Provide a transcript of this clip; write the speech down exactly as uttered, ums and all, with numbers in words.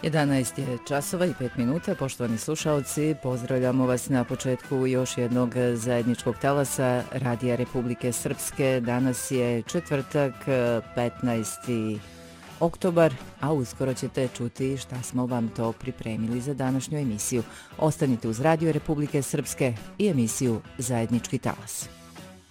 jedanaest je časova i pet minuta, poštovani slušalci, pozdravljamo vas na početku još jednog zajedničkog talasa Radija Republike Srpske. Danas je četvrtak, petnaesti oktobar, a uskoro ćete čuti šta smo vam to pripremili za današnju emisiju. Ostanite uz Radio Republike Srpske i emisiju Zajednički talas.